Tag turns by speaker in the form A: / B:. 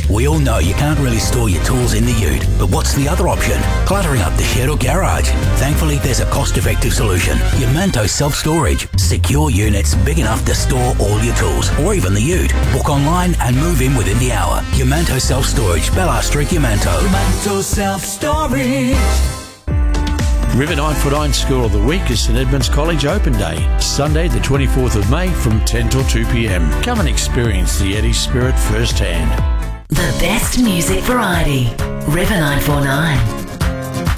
A: We all know you can't really store your tools in the ute, but what's the other option? Cluttering up the shed or garage. Thankfully, there's a cost-effective solution. Yamanto Self-Storage. Secure units big enough to store all your tools, or even the ute. Book online and move in within the hour. Yamanto Self-Storage, Bellar Street, Yamanto.
B: Yamanto Self-Storage.
C: River 949 School of the Week is St Edmunds College Open Day, Sunday the 24th of May from 10 till 2 p.m. Come and experience the Eddie spirit firsthand.
D: The best music variety. River 949.